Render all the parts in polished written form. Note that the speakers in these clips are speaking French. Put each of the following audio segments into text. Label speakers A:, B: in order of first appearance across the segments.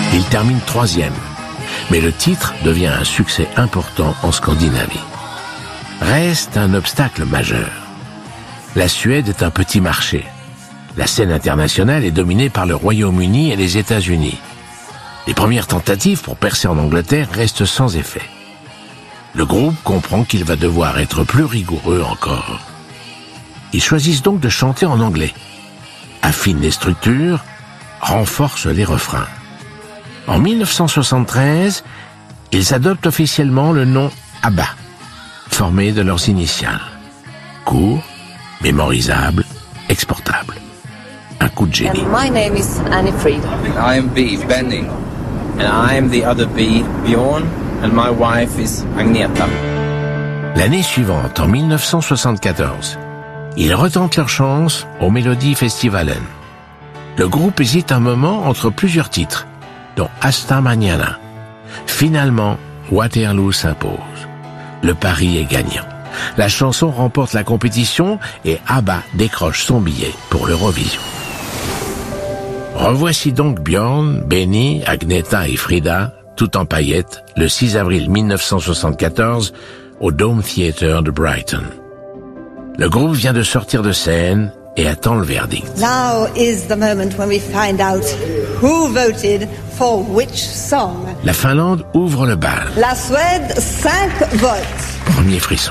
A: Il termine 3e, mais le titre devient un succès important en Scandinavie. Reste un obstacle majeur. La Suède est un petit marché. La scène internationale est dominée par le Royaume-Uni et les États-Unis. Les premières tentatives pour percer en Angleterre restent sans effet. Le groupe comprend qu'il va devoir être plus rigoureux encore. Ils choisissent donc de chanter en anglais, affinent les structures, renforcent les refrains. En 1973, ils adoptent officiellement le nom ABBA, formé de leurs initiales. Court, mémorisable, exportable. Un coup de génie.
B: And my name is Annie Fried.
C: I am B, Benny. And I am the other B, Bjorn. And my wife is Agneta.
A: L'année suivante, en 1974, ils retentent leur chance au Melody Festivalen. Le groupe hésite un moment entre plusieurs titres, dont Hasta Mañana. Finalement, Waterloo s'impose. Le pari est gagnant. La chanson remporte la compétition et ABBA décroche son billet pour l'Eurovision. Revoici donc Björn, Benny, Agneta et Frida, tout en paillettes, le 6 avril 1974, au Dome Theatre de Brighton. Le groupe vient de sortir de scène et attend le verdict.
D: Now is the moment when we find out who voted for which song.
A: La Finlande ouvre le bal.
D: La Suède, 5 votes.
A: Premier frisson.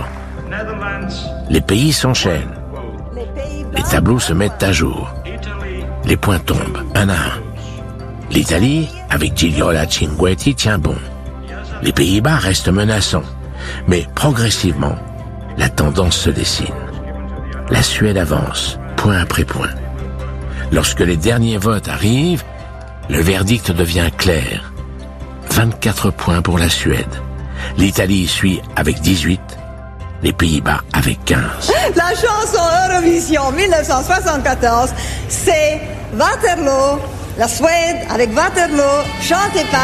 A: Les pays s'enchaînent. Les tableaux se mettent à jour. Les points tombent, un à un. L'Italie, avec Gigliola Cinquetti, tient bon. Les Pays-Bas restent menaçants. Mais progressivement, la tendance se dessine. La Suède avance, point après point. Lorsque les derniers votes arrivent, le verdict devient clair. 24 points pour la Suède. L'Italie suit avec 18, les Pays-Bas avec 15.
D: La chanson Eurovision 1974, c'est Waterloo, la Suède avec Waterloo, chantée par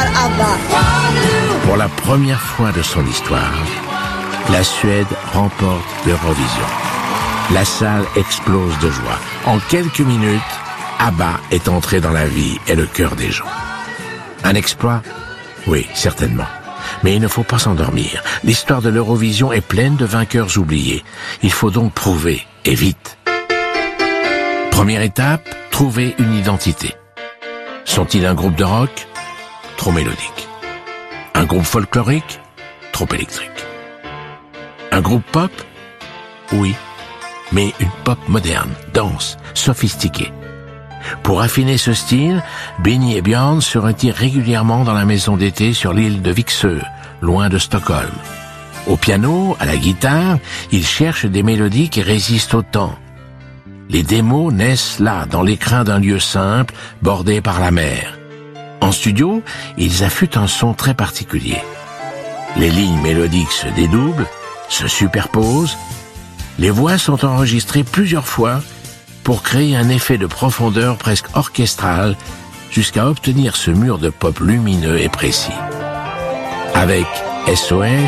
D: ABBA.
A: Pour la première fois de son histoire, la Suède remporte l'Eurovision. La salle explose de joie. En quelques minutes, ABBA est entré dans la vie et le cœur des gens. Un exploit? Oui, certainement. Mais il ne faut pas s'endormir. L'histoire de l'Eurovision est pleine de vainqueurs oubliés. Il faut donc prouver, et vite. Première étape, trouver une identité. Sont-ils un groupe de rock? Trop mélodique. Un groupe folklorique? Trop électrique. Un groupe pop? Oui, mais une pop moderne, dense, sophistiquée. Pour affiner ce style, Benny et Björn se retirent régulièrement dans la maison d'été sur l'île de Vixö, loin de Stockholm. Au piano, à la guitare, ils cherchent des mélodies qui résistent au temps. Les démos naissent là, dans l'écrin d'un lieu simple, bordé par la mer. En studio, ils affûtent un son très particulier. Les lignes mélodiques se dédoublent, se superposent. Les voix sont enregistrées plusieurs fois pour créer un effet de profondeur presque orchestral jusqu'à obtenir ce mur de pop lumineux et précis. Avec SOS,